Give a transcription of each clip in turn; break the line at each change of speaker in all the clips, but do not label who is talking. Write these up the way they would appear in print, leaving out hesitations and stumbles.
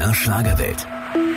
MDR Schlagerwelt.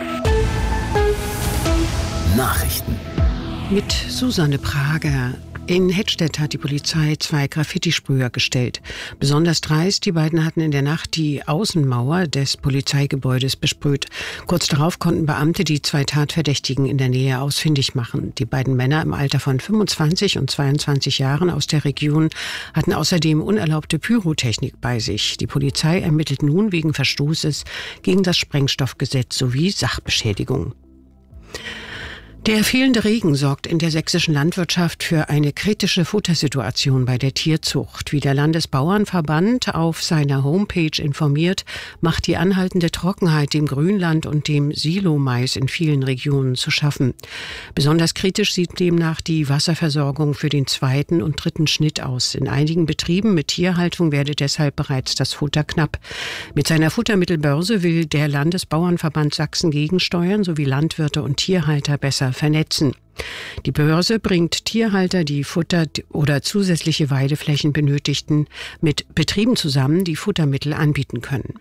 Nachrichten.
Mit Susanne Prager. In Hettstedt hat die Polizei 2 Graffitisprüher gestellt. Besonders dreist, die beiden hatten in der Nacht die Außenmauer des Polizeigebäudes besprüht. Kurz darauf konnten Beamte die 2 Tatverdächtigen in der Nähe ausfindig machen. Die beiden Männer im Alter von 25 und 22 Jahren aus der Region hatten außerdem unerlaubte Pyrotechnik bei sich. Die Polizei ermittelt nun wegen Verstoßes gegen das Sprengstoffgesetz sowie Sachbeschädigung. Der fehlende Regen sorgt in der sächsischen Landwirtschaft für eine kritische Futtersituation bei der Tierzucht. Wie der Landesbauernverband auf seiner Homepage informiert, macht die anhaltende Trockenheit dem Grünland und dem Silomais in vielen Regionen zu schaffen. Besonders kritisch sieht demnach die Wasserversorgung für den 2. und 3. Schnitt aus. In einigen Betrieben mit Tierhaltung werde deshalb bereits das Futter knapp. Mit seiner Futtermittelbörse will der Landesbauernverband Sachsen gegensteuern, sowie Landwirte und Tierhalter besser vernetzen. Die Börse bringt Tierhalter, die Futter oder zusätzliche Weideflächen benötigten, mit Betrieben zusammen, die Futtermittel anbieten können.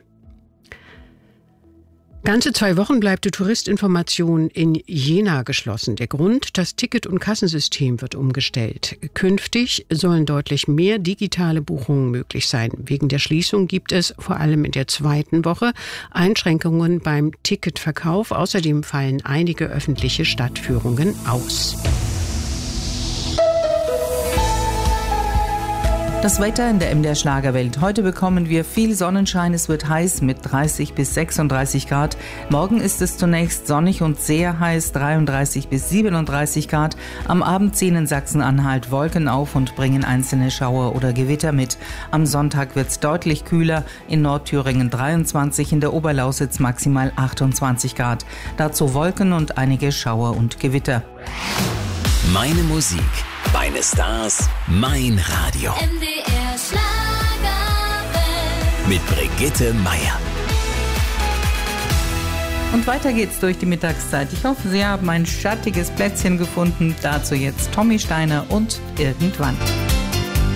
Ganze 2 Wochen bleibt die Touristinformation in Jena geschlossen. Der Grund: das Ticket- und Kassensystem wird umgestellt. Künftig sollen deutlich mehr digitale Buchungen möglich sein. Wegen der Schließung gibt es vor allem in der 2. Woche Einschränkungen beim Ticketverkauf. Außerdem fallen einige öffentliche Stadtführungen aus.
Das Wetter in der MDR Schlagerwelt. Heute bekommen wir viel Sonnenschein. Es wird heiß mit 30 bis 36 Grad. Morgen ist es zunächst sonnig und sehr heiß, 33 bis 37 Grad. Am Abend ziehen in Sachsen-Anhalt Wolken auf und bringen einzelne Schauer oder Gewitter mit. Am Sonntag wird es deutlich kühler. In Nordthüringen 23, in der Oberlausitz maximal 28 Grad. Dazu Wolken und einige Schauer und Gewitter.
Meine Musik, meine Stars, mein Radio.
MDR Schlagerwelt.
Mit Brigitte Meier.
Und weiter geht's durch die Mittagszeit. Ich hoffe, Sie haben ein schattiges Plätzchen gefunden. Dazu jetzt Tommy Steiner und Irgendwann.